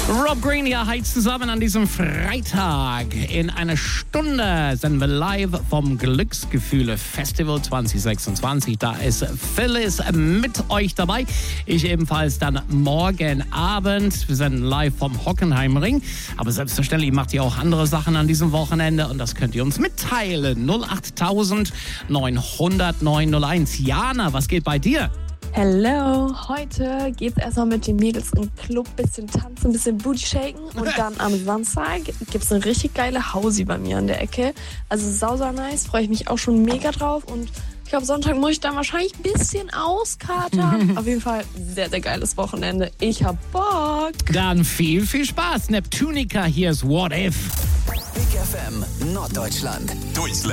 Rob Green hier heizt zusammen an diesem Freitag. In einer Stunde sind wir live vom Glücksgefühle Festival 2026. Da ist Phyllis mit euch dabei. Ich ebenfalls dann morgen Abend. Wir sind live vom Hockenheimring. Aber selbstverständlich macht ihr auch andere Sachen an diesem Wochenende. Und das könnt ihr uns mitteilen. 08000 900 901. Jana, was geht bei dir? Hello, heute geht's erstmal mit den Mädels im Club, bisschen tanzen, bisschen Booty shaken und dann am Samstag gibt's eine richtig geile Hausi bei mir an der Ecke. Also sauser nice, freue ich mich auch schon mega drauf und ich glaube Sonntag muss ich dann wahrscheinlich ein bisschen auskatern. Auf jeden Fall sehr, sehr geiles Wochenende. Ich hab Bock. Dann viel Spaß. Neptunica, hier ist What If. Big FM Norddeutschland. Durchs